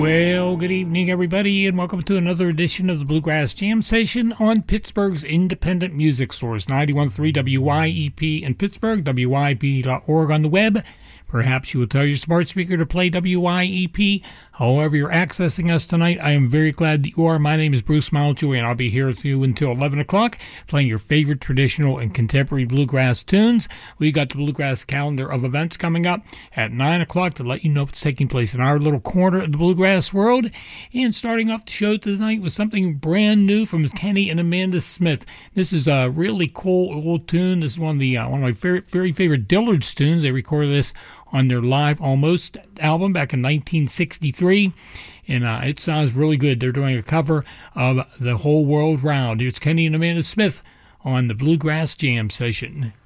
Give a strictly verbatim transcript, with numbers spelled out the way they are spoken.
Well, good evening, everybody, and welcome to another edition of the Bluegrass Jam Session on Pittsburgh's independent music source, ninety-one point three W Y E P in Pittsburgh, W Y E P dot org on the web. Perhaps you will tell your smart speaker to play W Y E P. However you're accessing us tonight, I am very glad that you are. My name is Bruce Mountjoy, and I'll be here with you until eleven o'clock, playing your favorite traditional and contemporary bluegrass tunes. We got the bluegrass calendar of events coming up at nine o'clock to let you know what's taking place in our little corner of the bluegrass world. And starting off the show tonight with something brand new from Kenny and Amanda Smith. This is a really cool old tune. This is one of the uh, one of my very, very favorite Dillard's tunes. They recorded this on their Live Almost album back in nineteen sixty-three, and uh, it sounds really good. They're doing a cover of The Whole World Round. It's Kenny and Amanda Smith on the Bluegrass Jam Session.